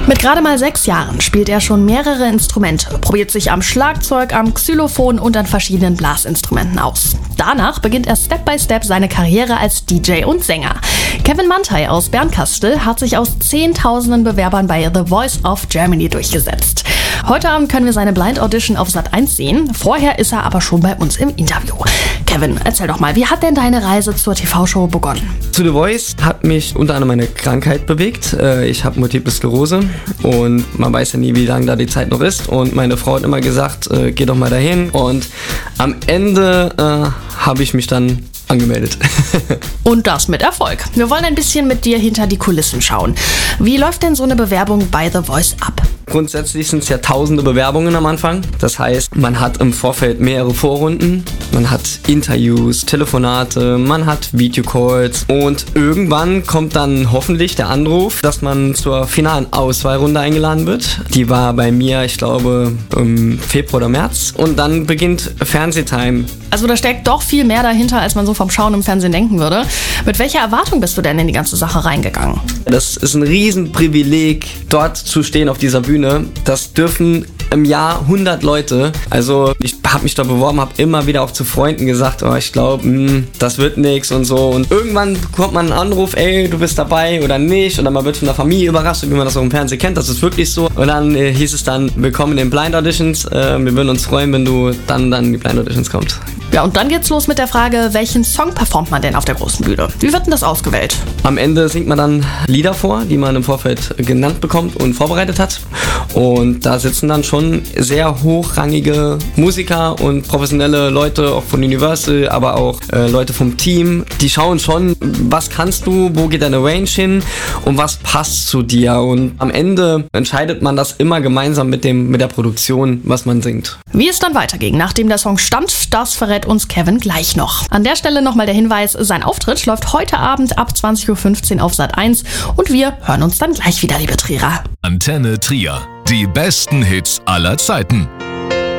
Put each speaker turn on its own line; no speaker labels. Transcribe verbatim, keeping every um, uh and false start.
Mit gerade mal sechs Jahren spielt er schon mehrere Instrumente, probiert sich am Schlagzeug, am Xylophon und an verschiedenen Blasinstrumenten aus. Danach beginnt er Step by Step seine Karriere als D J und Sänger. Kevin Manthey aus Bernkastel hat sich aus zehntausenden Bewerbern bei The Voice of Germany durchgesetzt. Heute Abend können wir seine Blind Audition auf Sat eins sehen. Vorher ist er aber schon bei uns im Interview. Kevin, erzähl doch mal, wie hat denn deine Reise zur T V-Show begonnen?
Zu The Voice hat mich unter anderem meine Krankheit bewegt. Ich habe Multiple Sklerose und man weiß ja nie, wie lange da die Zeit noch ist. Und meine Frau hat immer gesagt, geh doch mal dahin. Und am Ende äh, habe ich mich dann angemeldet.
Und das mit Erfolg. Wir wollen ein bisschen mit dir hinter die Kulissen schauen. Wie läuft denn so eine Bewerbung bei The Voice ab?
Grundsätzlich sind es ja tausende Bewerbungen am Anfang. Das heißt, man hat im Vorfeld mehrere Vorrunden, man hat Interviews, Telefonate, man hat Videocalls und irgendwann kommt dann hoffentlich der Anruf, dass man zur finalen Auswahlrunde eingeladen wird. Die war bei mir, ich glaube, im Februar oder März und dann beginnt Fernsehtime.
Also da steckt doch viel mehr dahinter, als man so vom Schauen im Fernsehen denken würde. Mit welcher Erwartung bist du denn in die ganze Sache reingegangen?
Das ist ein Riesenprivileg, dort zu stehen auf dieser Bühne. Das dürfen im Jahr hundert Leute. Also ich habe mich da beworben, habe immer wieder auch zu Freunden gesagt, oh, ich glaube, das wird nix und so. Und irgendwann bekommt man einen Anruf, ey, du bist dabei oder nicht. Oder man wird von der Familie überrascht, wie man das auch im Fernsehen kennt. Das ist wirklich so. Und dann äh, hieß es dann, willkommen in den Blind Auditions. Äh, wir würden uns freuen, wenn du dann, dann in die Blind Auditions kommst.
Ja, und dann geht's los mit der Frage, welchen Song performt man denn auf der großen Bühne? Wie wird denn das ausgewählt?
Am Ende singt man dann Lieder vor, die man im Vorfeld genannt bekommt und vorbereitet hat. Und da sitzen dann schon sehr hochrangige Musiker und professionelle Leute, auch von Universal, aber auch äh, Leute vom Team. Die schauen schon, was kannst du, wo geht deine Range hin und was passt zu dir. Und am Ende entscheidet man das immer gemeinsam mit dem, mit der Produktion, was man singt.
Wie es dann weiterging, nachdem der Song stand, das verrät uns Kevin gleich noch. An der Stelle nochmal der Hinweis, sein Auftritt läuft heute Abend ab zwanzig Uhr fünfzehn auf Sat eins und wir hören uns dann gleich wieder, liebe Trierer.
Antenne Trier. Die besten Hits aller Zeiten.